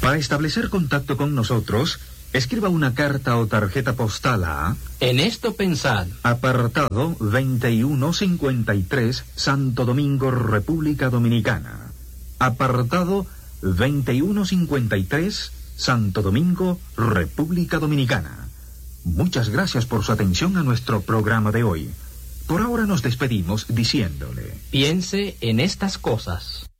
Para establecer contacto con nosotros, escriba una carta o tarjeta postal a... En esto pensad. Apartado 2153, Santo Domingo, República Dominicana. Apartado 2153, Santo Domingo, República Dominicana. Muchas gracias por su atención a nuestro programa de hoy. Por ahora nos despedimos diciéndole... Piense en estas cosas.